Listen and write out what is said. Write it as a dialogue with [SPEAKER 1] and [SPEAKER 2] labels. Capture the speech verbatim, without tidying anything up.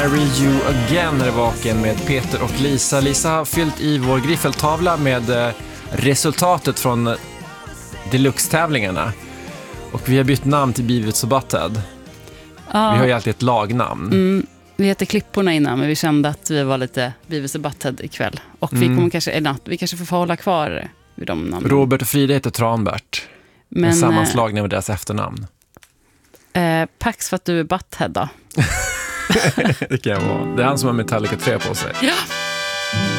[SPEAKER 1] Marry You Again är vaken med Peter och Lisa. Lisa har fyllt i vår griffeltavla med resultatet från deluxe-tävlingarna. Och vi har bytt namn till Beavis och Butthead. Ja. Vi har ju alltid ett lagnamn.
[SPEAKER 2] Mm, vi heter Klipporna innan, men vi kände att vi var lite Beavis och Butthead ikväll. Och vi kommer kanske, eller natt, vi kanske får hålla kvar vid de namnen.
[SPEAKER 1] Robert och Frida heter Tranbert. Men, en sammanslagning med deras efternamn.
[SPEAKER 2] Eh, Pax för att du är Butthead då.
[SPEAKER 1] Det kan jag vara. Det är han som har Metallica tre på sig.
[SPEAKER 2] Ja.